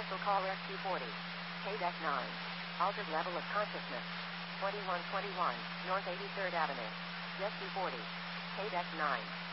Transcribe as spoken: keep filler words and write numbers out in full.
Special call S Q forty. K nine. Altered level of consciousness. twenty-one twenty-one, North eighty-third Avenue. S Q forty. K nine.